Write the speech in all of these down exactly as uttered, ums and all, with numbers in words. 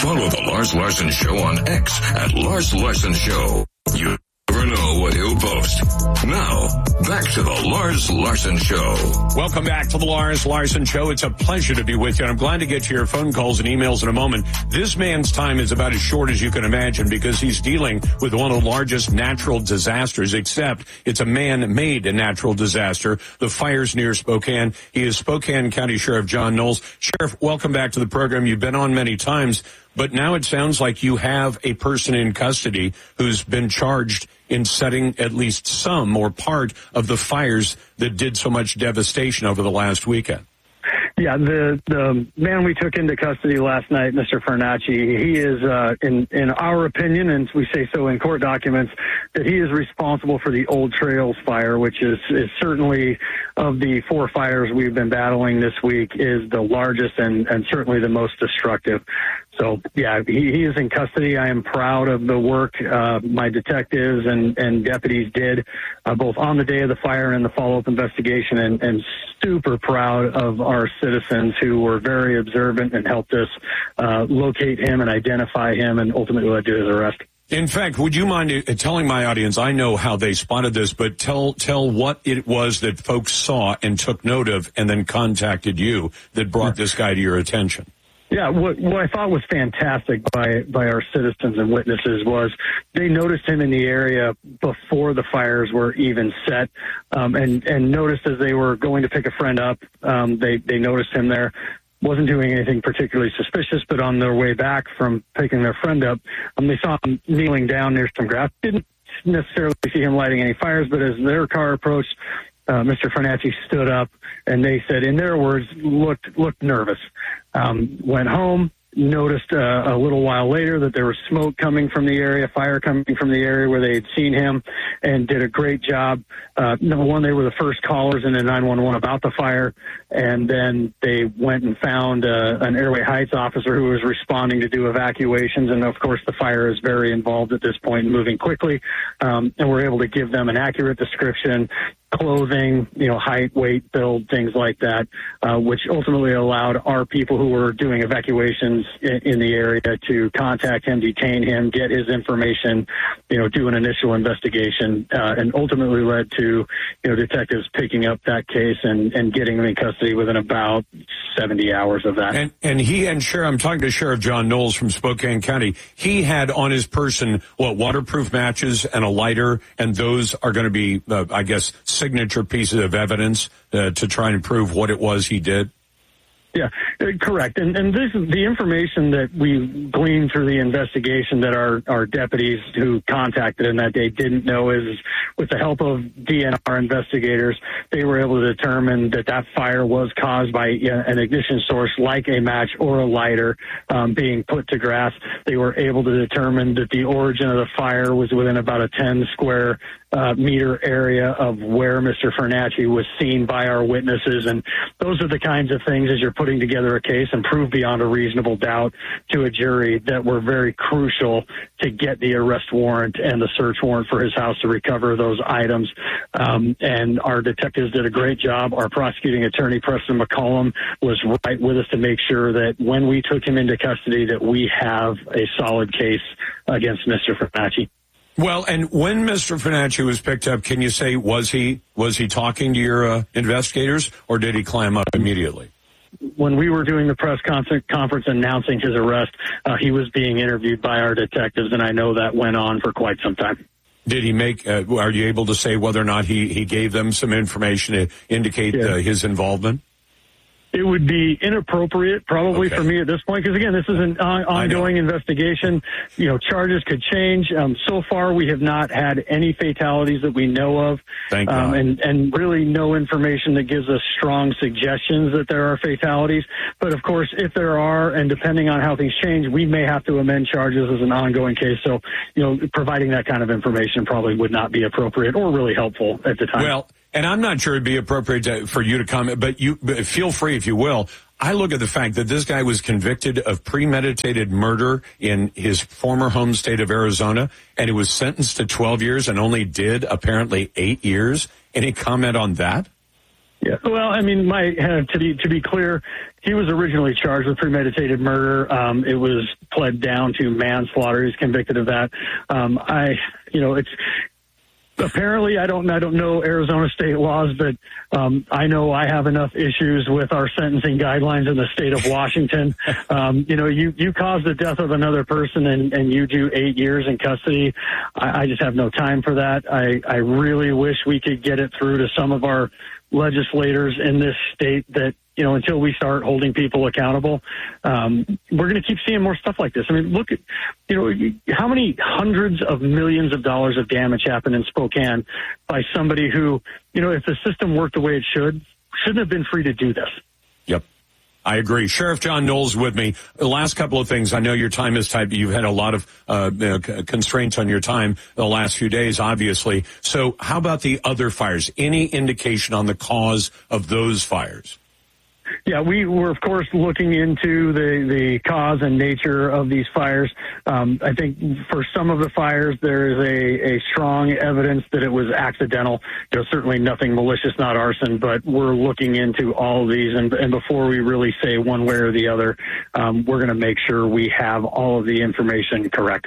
Follow the Lars Larson Show on X at Lars Larson Show. You never know what he'll post. Now, back to the Lars Larson Show. Welcome back to the Lars Larson Show. It's a pleasure to be with you, and I'm glad to get to your phone calls and emails in a moment. This man's time is about as short as you can imagine because he's dealing with one of the largest natural disasters, except it's a man-made natural disaster, the fires near Spokane. He is Spokane County Sheriff John Knowles. Sheriff, welcome back to the program. You've been on many times, but now it sounds like you have a person in custody who's been charged in setting at least some or part of the fires that did so much devastation over the last weekend. Yeah, the the man we took into custody last night, Mister Fernacci, he is, uh, in in our opinion, and we say so in court documents, that he is responsible for the Old Trails fire, which is, is certainly, of the four fires we've been battling this week, is the largest and, and certainly the most destructive. So, yeah, he, he is in custody. I am proud of the work uh, my detectives and, and deputies did, uh, both on the day of the fire and the follow-up investigation, and, and super proud of our citizens who were very observant and helped us uh, locate him and identify him and ultimately led to his arrest. In fact, would you mind telling my audience, I know how they spotted this, but tell tell what it was that folks saw and took note of and then contacted you that brought this guy to your attention? Yeah, what, what I thought was fantastic by, by our citizens and witnesses was they noticed him in the area before the fires were even set, um, and, and noticed as they were going to pick a friend up, um, they, they noticed him there. Wasn't doing anything particularly suspicious, but on their way back from picking their friend up, um, they saw him kneeling down near some grass. Didn't necessarily see him lighting any fires, but as their car approached, uh, Mister Fernacci stood up, and they said, in their words, looked looked nervous. Um, went home, noticed uh, a little while later that there was smoke coming from the area, fire coming from the area where they had seen him, and did a great job. Uh, number one, they were the first callers in the nine one one about the fire, and then they went and found uh, an Airway Heights officer who was responding to do evacuations, and of course the fire is very involved at this point, moving quickly, um, and we're able to give them an accurate description, clothing, you know, height, weight, build, things like that, uh, which ultimately allowed our people who were doing evacuations in, in the area to contact him, detain him, get his information, you know, do an initial investigation, uh, and ultimately led to, you know, detectives picking up that case and, and getting him in custody within about seventy hours of that. And, and he and Sheriff, I'm talking to Sheriff John Knowles from Spokane County. He had on his person, what, waterproof matches and a lighter, and those are going to be, uh, I guess, signature pieces of evidence uh, to try and prove what it was he did? Yeah, correct. And and this is the information that we gleaned through the investigation that our, our deputies who contacted him that day didn't know is, with the help of D N R investigators, they were able to determine that that fire was caused by an ignition source like a match or a lighter um, being put to grass. They were able to determine that the origin of the fire was within about a ten square Uh, meter area of where Mister Fernacci was seen by our witnesses. And those are the kinds of things, as you're putting together a case and prove beyond a reasonable doubt to a jury, that were very crucial to get the arrest warrant and the search warrant for his house to recover those items. Um, and our detectives did a great job. Our prosecuting attorney, Preston McCollum, was right with us to make sure that when we took him into custody, that we have a solid case against Mister Fernacci. Well, and when Mister Fernacci was picked up, can you say, was he was he talking to your uh, investigators, or did he climb up immediately? When we were doing the press concert conference announcing his arrest, uh, he was being interviewed by our detectives, and I know that went on for quite some time. Did he make, uh, are you able to say whether or not he, he gave them some information to indicate yeah. uh, his involvement? It would be inappropriate probably okay. for me at this point, because, again, this is an on- ongoing investigation. You know, charges could change. Um, so far, we have not had any fatalities that we know of. Thank um, God. And, and really no information that gives us strong suggestions that there are fatalities. But, of course, if there are, and depending on how things change, we may have to amend charges as an ongoing case. So, you know, providing that kind of information probably would not be appropriate or really helpful at the time. Well, and I'm not sure it'd be appropriate to, for you to comment, but you but feel free if you will. I look at the fact that this guy was convicted of premeditated murder in his former home state of Arizona, and he was sentenced to twelve years and only did apparently eight years. Any comment on that? Yeah. Well, I mean, my uh, to be to be clear, he was originally charged with premeditated murder. Um, it was pled down to manslaughter. He's convicted of that. Um, I, you know, it's apparently I don't I don't know Arizona state laws, but um, I know I have enough issues with our sentencing guidelines in the state of Washington. um, you know, you you cause the death of another person and, and you do eight years in custody. I, I just have no time for that. I I really wish we could get it through to some of our legislators in this state that, you know, until we start holding people accountable, um, we're going to keep seeing more stuff like this. I mean, look at, you know, how many hundreds of millions of dollars of damage happened in Spokane by somebody who, you know, if the system worked the way it should, shouldn't have been free to do this. Yep. I agree. Sheriff John Knowles with me. The last couple of things. I know your time is tight, but you've had a lot of uh, constraints on your time the last few days, obviously. So how about the other fires? Any indication on the cause of those fires? Yeah, we were, of course, looking into the, the cause and nature of these fires. Um, I think for some of the fires, there is a, a strong evidence that it was accidental. You know, certainly nothing malicious, not arson, but we're looking into all of these. And, and before we really say one way or the other, um, we're going to make sure we have all of the information correct.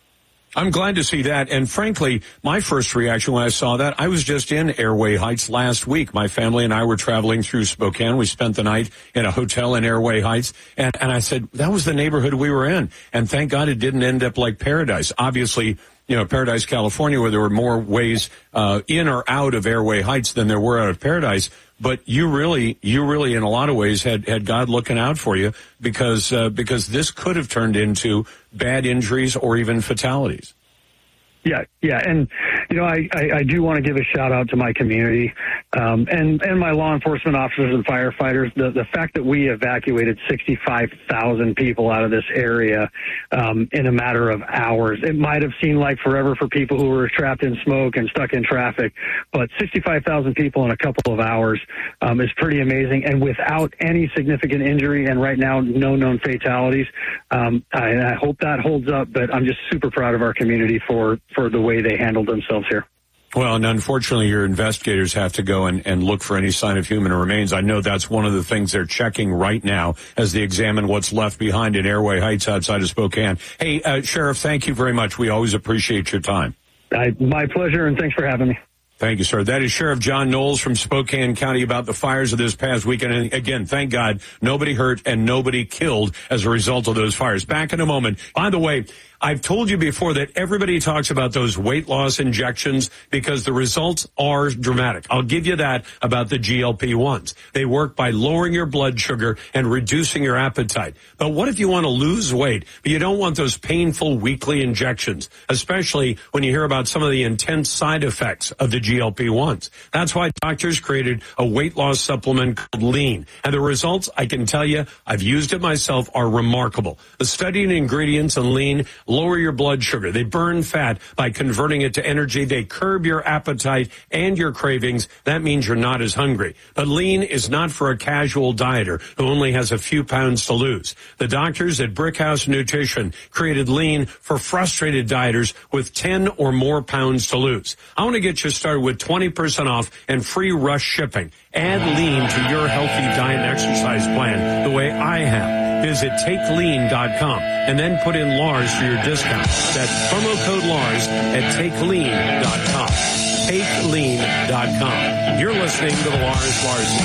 I'm glad to see that. And frankly, my first reaction when I saw that, I was just in Airway Heights last week. My family and I were traveling through Spokane. We spent the night in a hotel in Airway Heights. And, and I said, that was the neighborhood we were in. And thank God it didn't end up like Paradise. Obviously, you know, Paradise, California, where there were more ways uh, in or out of Airway Heights than there were out of Paradise. But you really, you really, in a lot of ways, had, had God looking out for you because uh, because this could have turned into bad injuries or even fatalities. Yeah, yeah, and you know, I, I, I do want to give a shout out to my community um, and and my law enforcement officers and firefighters. The the fact that we evacuated sixty-five thousand people out of this area um, in a matter of hours. It might have seemed like forever for people who were trapped in smoke and stuck in traffic, but sixty-five thousand people in a couple of hours um, is pretty amazing, and without any significant injury. And right now, no known fatalities. Um, I, I hope that holds up. But I'm just super proud of our community for. for the way they handled themselves here. Well, and unfortunately, your investigators have to go and, and look for any sign of human remains. I know that's one of the things they're checking right now as they examine what's left behind in Airway Heights outside of Spokane. Hey, uh, Sheriff, thank you very much. We always appreciate your time. I, my pleasure, and thanks for having me. Thank you, sir. That is Sheriff John Knowles from Spokane County about the fires of this past weekend. And again, thank God, nobody hurt and nobody killed as a result of those fires. Back in a moment. By the way, I've told you before that everybody talks about those weight loss injections because the results are dramatic. I'll give you that about the G L P ones. They work by lowering your blood sugar and reducing your appetite. But what if you want to lose weight, but you don't want those painful weekly injections, especially when you hear about some of the intense side effects of the G L P ones? That's why doctors created a weight loss supplement called Lean. And the results, I can tell you, I've used it myself, are remarkable. The studied ingredients in Lean lower your blood sugar. They burn fat by converting it to energy. They curb your appetite and your cravings. That means you're not as hungry. But Lean is not for a casual dieter who only has a few pounds to lose. The doctors at Brickhouse Nutrition created Lean for frustrated dieters with ten or more pounds to lose. I want to get you started with twenty percent off and free rush shipping. Add Lean to your healthy diet and exercise plan the way I have. Visit take lean dot com and then put in Lars for your discount. That's promo code Lars at take lean dot com. take lean dot com. You're listening to the Lars Larson